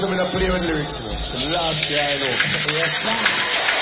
me to play with lyrics. Last year I know. Yes, sir.